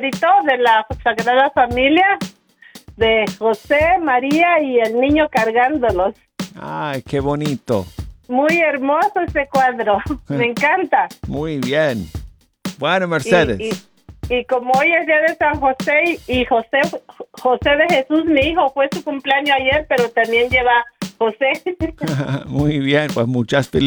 cuadrito de la Sagrada Familia, de José, María y el niño cargándolos. Ay, qué bonito. Muy hermoso ese cuadro, me encanta. Muy bien. Bueno, Mercedes. Y como hoy es día de San José y José de Jesús, mi hijo, fue su cumpleaños ayer, pero también lleva José. Muy bien, pues muchas felicidades.